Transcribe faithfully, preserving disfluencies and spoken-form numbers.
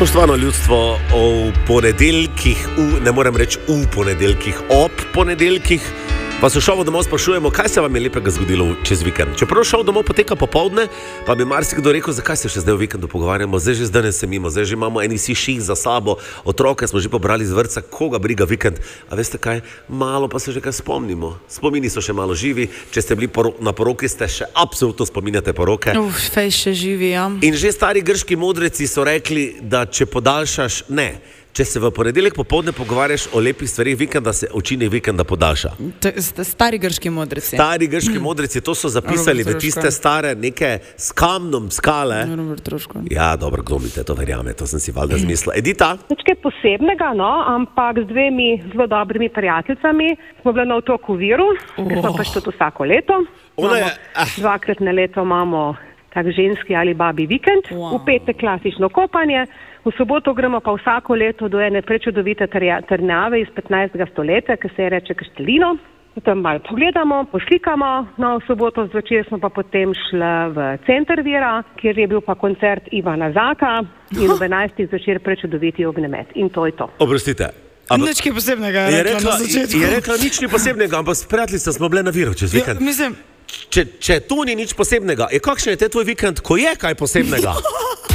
Spoštovano ljudstvo, v ponedeljkih, v, ne morem reči v ponedeljkih, ob ponedeljkih, vas v šovu domov sprašujemo, kaj se vam je lepega zgodilo čez vikend. Čeprav šov domov poteka popoldne, pa bi marsikdo rekel, zakaj se še zdaj v vikendu pogovarjamo, zdaj že zdaj ne se mimo, zdaj že imamo eni si ših za sabo, otroke smo že pobrali z vrtca, koga briga vikend. A veste kaj, malo pa se že kaj spomnimo. Spomini so še malo živi, če ste bili poro na poroki, ste še absolutno spominjate poroke. Uf, fej še živi, ja. In že stari grški modreci so rekli, da če podaljšaš, ne. Če se v ponedeljek popoldne pogovarjaš o lepih stvarih vikenda, se učinek vikenda podaljša. Stari grški modreci. Stari grški modreci, to so zapisali v tiste stare neke s kamnom skale. Ja, dobro, kdo mi te to verjame, to sem si valjda zmislila. Edita? Nič kaj posebnega, no, ampak z dvemi zelo dobrimi prijateljicami smo bili na otoku Viru, oh. Ker smo pač tudi vsako leto. Je, ah. Dvakrat na leto imamo tak ženski ali babi vikend, wow. V petek klasično kopanje, v soboto gremo pa vsako leto do ene prečudovite trdnjave iz petnajstega stoletja, ki se je reče Kaštelino. Tam malo pogledamo, poslikamo, no v soboto zvečer smo pa potem šli v center Vira, kjer je bil pa koncert Ivana Zaka in ob enajstih zvečer prečudoviti ognjemet. In to je to. Oprostite. Nič kaj posebnega je rekla, rekla na začetku. Je rekla nič ni posebnega, ampak s prijateljica smo bile na Viru čez vikend. Ja, mislim... Če, če tu ni nič posebnega, je kakšen je te tvoj vikend, ko je kaj posebnega?